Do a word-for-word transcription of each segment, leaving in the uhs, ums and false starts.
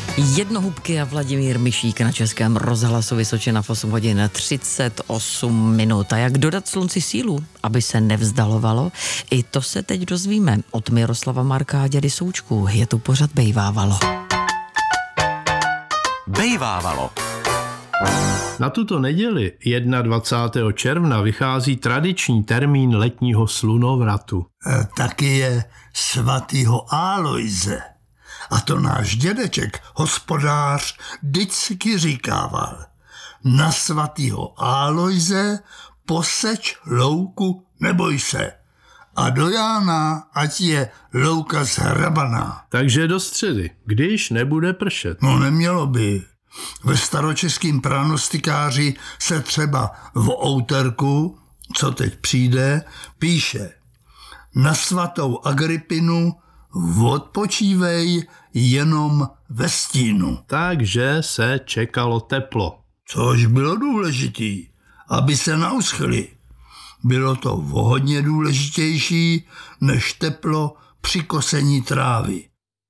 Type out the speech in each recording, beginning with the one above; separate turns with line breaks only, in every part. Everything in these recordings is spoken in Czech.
Jednohubky a Vladimír Mišík na Českém rozhlasu Vysočina v osm hodin třicet osm minut. A jak dodat slunci sílu, aby se nevzdalovalo? I to se teď dozvíme od Miroslava Marka a dědy Součku. Je tu pořad Bejvávalo.
Bejvávalo.
Na tuto neděli dvacátého prvního června vychází tradiční termín letního slunovratu.
E, taky je svatýho Alojze. A to náš dědeček, hospodář, vždycky říkával: na svatýho Alojze poseč louku, neboj se. A do Jána ať je louka zhrabaná.
Takže do středy, když nebude pršet.
No nemělo by. Ve staročeským pranostikáři se třeba v outerku, co teď přijde, píše: na svatou Agrippinu odpočívej jenom ve stínu.
Takže se čekalo teplo.
Což bylo důležitý, aby se nauschli. Bylo to o hodně důležitější než teplo při kosení trávy.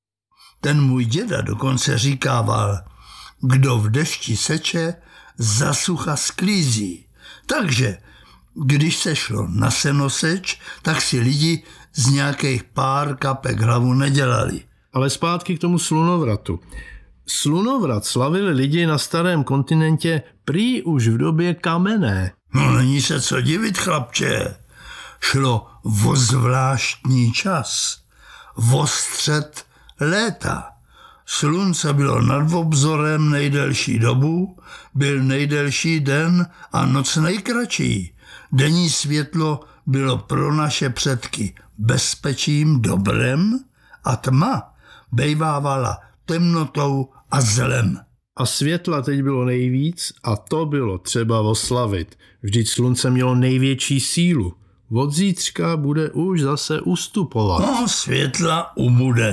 Ten můj děda dokonce říkával: kdo v dešti seče, za sucha sklízí. Takže když se šlo na senoseč, tak si lidi z nějakých pár kapek hlavu nedělali.
Ale zpátky k tomu slunovratu. Slunovrat slavili lidi na starém kontinentě prý už v době kamenné.
No není se co divit, chlapče. Šlo o zvláštní čas. O střed léta. Slunce bylo nad obzorem nejdelší dobu, byl nejdelší den a noc nejkratší. Denní světlo bylo pro naše předky bezpečím, dobrem a tma bejvávala temnotou a zlem.
A světla teď bylo nejvíc a to bylo třeba oslavit. Vždyť slunce mělo největší sílu. Od zítřka bude už zase ustupovat.
No, světla ubude.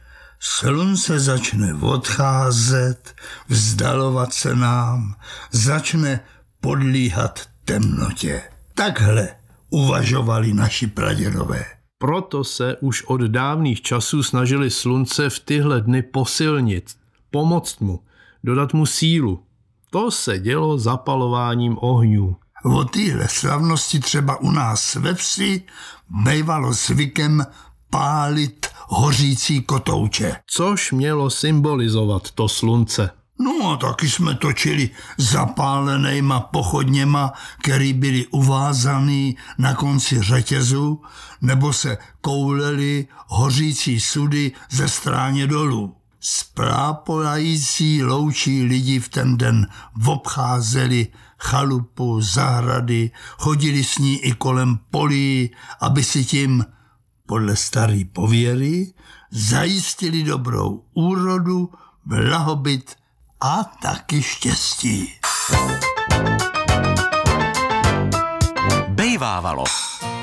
Slunce začne odcházet, vzdalovat se nám, začne podlíhat temnotě. Takhle uvažovali naši pradědové.
Proto se už od dávných časů snažili slunce v tyhle dny posilnit, pomoct mu, dodat mu sílu. To se dělo zapalováním ohňů.
O téhle slavnosti třeba u nás ve vsi bývalo zvykem pálit hořící kotouče.
Což mělo symbolizovat to slunce.
No a taky jsme točili zapálenejma pochodněma, který byli uvázaný na konci řetězu, nebo se kouleli hořící sudy ze stráně dolů. Splápolající loučí lidi v ten den obcházeli chalupu, zahrady, chodili s ní i kolem polí, aby si tím, podle starý pověry, zajistili dobrou úrodu, blahobyt a taky štěstí.
Bejvávalo.